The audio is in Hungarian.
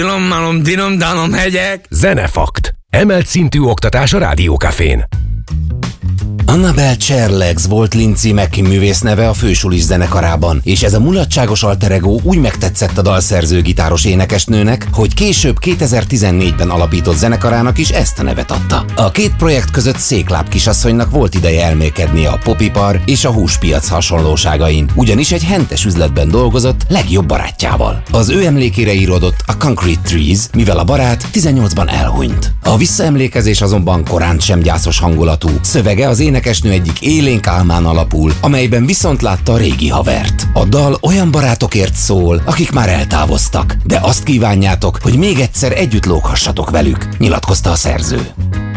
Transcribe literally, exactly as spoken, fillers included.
Tilom, malom, dinom, danom, hegyek. Zenefakt. Emelt szintű oktatás a Rádiókafén. Annabel Charlegs volt Lindsay Mackey művész neve a fősulis zenekarában, és ez a mulatságos alter ego úgy megtetszett a dalszerző gitáros énekesnőnek, hogy később kétezer-tizennégyben alapított zenekarának is ezt a nevet adta. A két projekt között Székláb kisasszonynak volt ideje elmélkednie a popipar és a húspiac hasonlóságain, ugyanis egy hentes üzletben dolgozott legjobb barátjával. Az ő emlékére íródott a Concrete Trees, mivel a barát tizennyolcban elhunyt. A visszaemlékezés azonban korán sem gyászos hangulatú, szövege az énekesnő egyik élénk álmán alapul, amelyben viszont látta a régi havert. A dal olyan barátokért szól, akik már eltávoztak, de azt kívánjátok, hogy még egyszer együtt lóghassatok velük, nyilatkozta a szerző.